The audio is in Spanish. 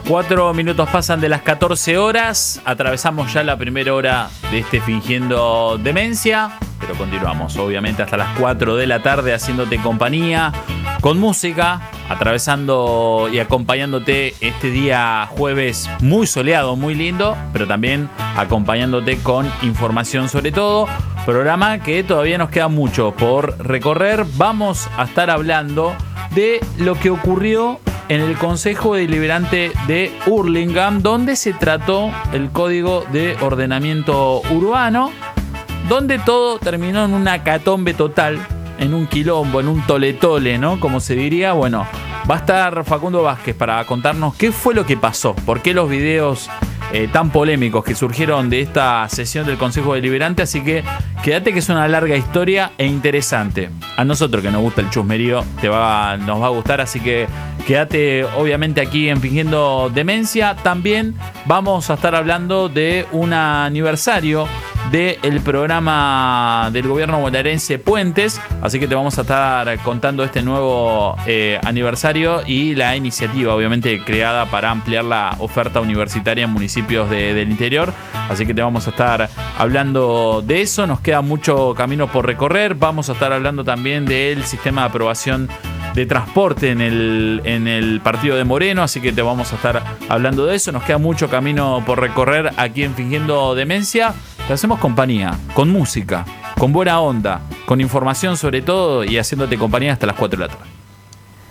4 minutos pasan de las 14 horas. Atravesamos ya la primera hora de este Fingiendo Demencia. Pero continuamos, obviamente, hasta las 4 de la tarde haciéndote compañía con música, atravesando y acompañándote este día jueves muy soleado, muy lindo, pero también acompañándote con información sobre todo. Programa que todavía nos queda mucho por recorrer. Vamos a estar hablando de lo que ocurrió en el Consejo Deliberante de Hurlingham, donde se trató el Código de Ordenamiento Urbano, donde todo terminó en una catombe total, en un quilombo, en un tole-tole, ¿no? Como se diría. Bueno, va a estar Facundo Vázquez para contarnos qué fue lo que pasó, por qué los videos tan polémicos que surgieron de esta sesión del Consejo Deliberante. Así que quédate, que es una larga historia e interesante. A nosotros que nos gusta el chusmerío nos va a gustar, así que quédate obviamente aquí en Fingiendo Demencia. También vamos a estar hablando de un aniversario del programa del gobierno bonaerense Puentes, así que te vamos a estar contando este nuevo aniversario y la iniciativa obviamente creada para ampliar la oferta universitaria en municipios del interior, así que te vamos a estar hablando de eso. Nos queda mucho camino por recorrer. Vamos a estar hablando también del sistema de aprobación de transporte en el partido de Moreno, así que te vamos a estar hablando de eso. Nos queda mucho camino por recorrer aquí en Fingiendo Demencia. Te hacemos compañía, con música, con buena onda, con información sobre todo, y haciéndote compañía hasta las 4 de la tarde.